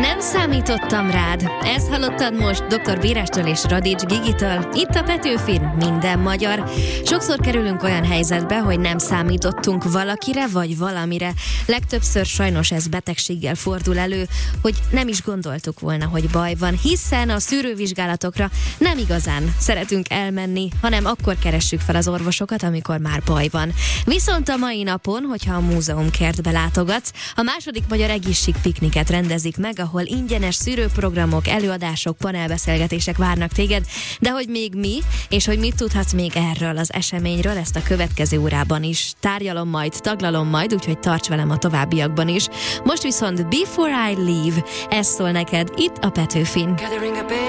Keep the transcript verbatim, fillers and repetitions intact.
Nem számítottam rád. Ezt hallottad most doktor Bérástól és Radics Gigitől. Itt a Petőfin, minden magyar. Sokszor kerülünk olyan helyzetbe, hogy nem számítottunk valakire vagy valamire. Legtöbbször sajnos ez betegséggel fordul elő, hogy nem is gondoltuk volna, hogy baj van, hiszen a szűrővizsgálatokra nem igazán szeretünk elmenni, hanem akkor keressük fel az orvosokat, amikor már baj van. Viszont a mai napon, hogyha a múzeumkertbe látogatsz, a második magyar egészségpikniket rendezik meg, ahol ingyenes szűrőprogramok, előadások, panelbeszélgetések várnak téged, de hogy még mi, és hogy mit tudhatsz még erről az eseményről, ezt a következő órában is tárgyalom majd, taglalom majd, úgyhogy tarts velem a továbbiakban is. Most viszont Before I Leave, ez szól neked itt a Petőfin.